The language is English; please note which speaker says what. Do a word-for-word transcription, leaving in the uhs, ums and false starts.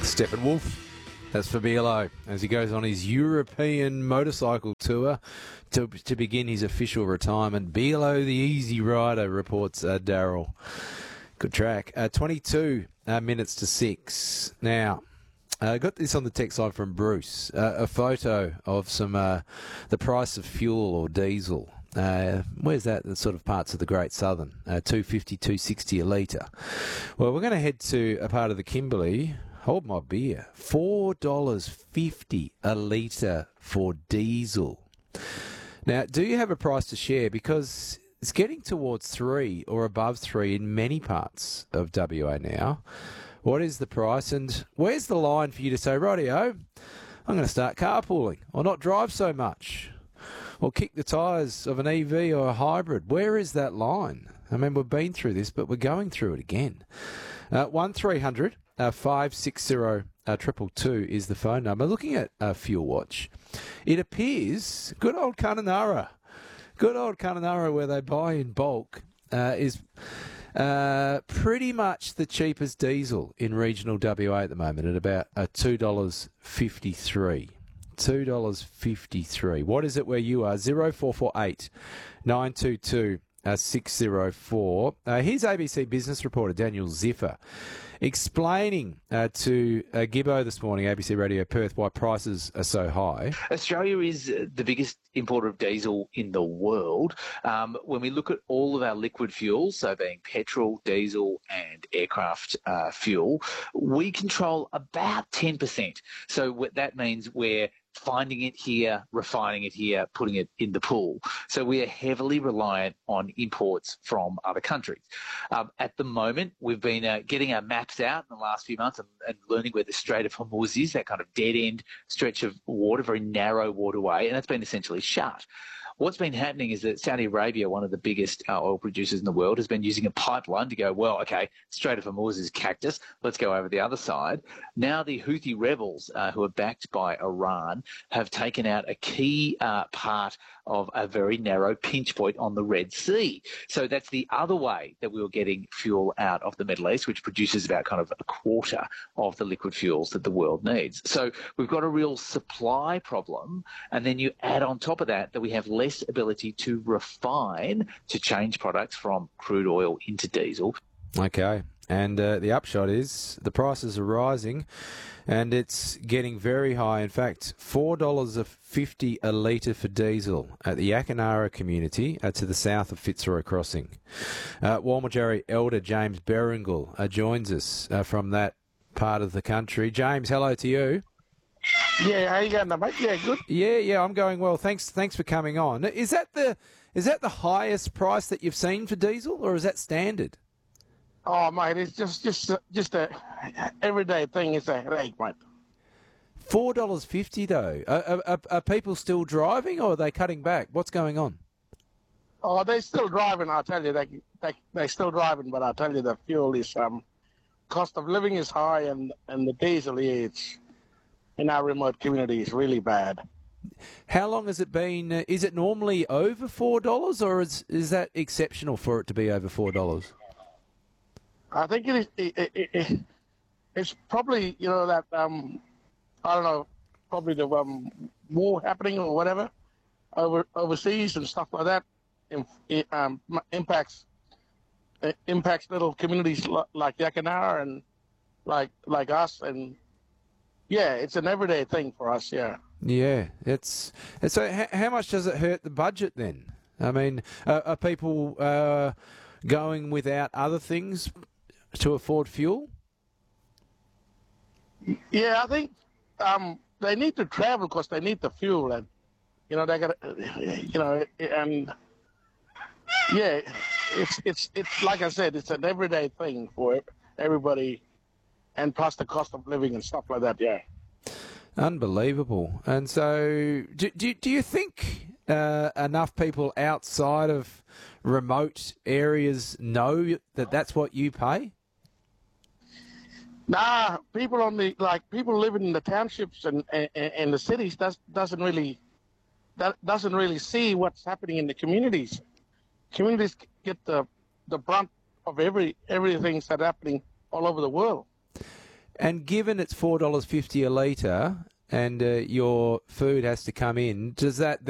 Speaker 1: Steppenwolf. That's for Bielo as he goes on his European motorcycle tour to to begin his official retirement. Bielo, the easy rider, reports uh, Daryl. Good track. Uh, twenty-two uh, minutes to six. Now, I uh, got this on the text line from Bruce. Uh, a photo of some uh, the price of fuel or diesel. Uh, where's that? The sort of parts of the Great Southern. Uh, two fifty, two sixty a litre. Well, we're going to head to a part of the Kimberley. Hold my beer. four dollars fifty a litre for diesel. Now, do you have a price to share? Because it's getting towards three or above three in many parts of W A now. What is the price? And where's the line for you to say, rightio, I'm going to start carpooling or not drive so much or kick the tyres of an E V or a hybrid? Where is that line? I mean, we've been through this, but we're going through it again. Uh, one three hundred Uh, five six zero uh, triple two is the phone number. Looking at uh, Fuel Watch, it appears good old Kununurra, good old Kununurra, where they buy in bulk, uh, is uh, pretty much the cheapest diesel in regional W A at the moment at about uh, two dollars fifty-three. two dollars fifty-three. What is it where you are? zero four four eight nine two two six zero four. Uh, here's A B C Business reporter Daniel Ziffer explaining uh, to uh, Gibbo this morning, A B C Radio Perth, why prices are so high.
Speaker 2: Australia is the biggest importer of diesel in the world. Um, when we look at all of our liquid fuels, so being petrol, diesel and aircraft uh, fuel, we control about ten percent. So what that means we're finding it here, refining it here, putting it in the pool. So we are heavily reliant on imports from other countries. Um, at the moment, we've been uh, getting our maps out in the last few months and, and learning where the Strait of Hormuz is, that kind of dead-end stretch of water, very narrow waterway, and it's been essentially shut. What's been happening is that Saudi Arabia, one of the biggest uh, oil producers in the world, has been using a pipeline to go, well, okay, Strait of Hormuz is cactus, let's go over the other side. Now the Houthi rebels, uh, who are backed by Iran, have taken out a key uh, part of a very narrow pinch point on the Red Sea. So that's the other way that we were getting fuel out of the Middle East, which produces about kind of a quarter of the liquid fuels that the world needs. So we've got a real supply problem, and then you add on top of that that we have less ability to refine, to change products from crude oil into diesel.
Speaker 1: Okay, and uh, the upshot is the prices are rising and it's getting very high. In fact, four dollars fifty a litre for diesel at the Yakanara community uh, to the south of Fitzroy Crossing. Uh, Walmajarri Elder James Berengal uh, joins us uh, from that part of the country. James, hello to you.
Speaker 3: Yeah, how you going, mate? Yeah, good.
Speaker 1: Yeah, yeah, I'm going well. Thanks, thanks for coming on. Is that the is that the highest price that you've seen for diesel, or is that standard?
Speaker 3: Oh, mate, it's just just just a everyday thing. It's a headache, mate.
Speaker 1: Four dollars fifty though. Are, are, are people still driving, or are they cutting back? What's going on?
Speaker 3: Oh, they're still driving. I tell you, they they they're still driving, but I tell you, the fuel is um, cost of living is high, and and the diesel is in our remote community is really bad.
Speaker 1: How long has it been? Uh, is it normally over four dollars, or is is that exceptional for it to be over four dollars?
Speaker 3: I think it is. It, it, it, it's probably, you know, that um, I don't know, probably the um, war happening or whatever over overseas and stuff like that. It, um, impacts it impacts little communities like Yakanara and like like us, and yeah, it's an everyday thing for us. Yeah.
Speaker 1: Yeah, it's so. How, how much does it hurt the budget then? I mean, uh, are people uh, going without other things to afford fuel?
Speaker 3: Yeah, I think um, they need to travel because they need the fuel, and you know they got, you know, and yeah, it's it's it's like I said, it's an everyday thing for everybody, and plus the cost of living and stuff like that. Yeah.
Speaker 1: Unbelievable. And so, do do, do you think uh, enough people outside of remote areas know that that's what you pay?
Speaker 3: Nah, people on the like people living in the townships and and, and the cities does doesn't really that doesn't really see what's happening in the communities. Communities get the the brunt of every everything that's happening all over the world.
Speaker 1: And given it's four dollars fifty a litre and uh, your food has to come in, does that